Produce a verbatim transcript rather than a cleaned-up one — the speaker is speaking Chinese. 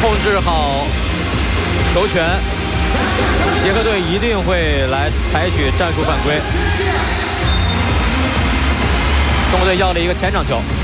控制好球权，捷克队一定会来采取战术犯规。中国队要了一个前场球。